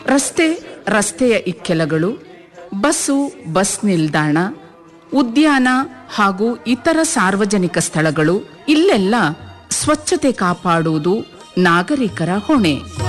ರಸ್ತೆ, ರಸ್ತೆಯ ಇಕ್ಕೆಲಗಳು, bus, bus ನಿಲ್ದಾಣ, ಉದ್ಯಾನ ಹಾಗೂ ಇತರ ಸಾರ್ವಜನಿಕ ಸ್ಥಳಗಳು, ಇಲ್ಲೆಲ್ಲ ಸ್ವಚ್ಛತೆ ಕಾಪಾಡುವುದು ನಾಗರಿಕರ ಹೊಣೆ.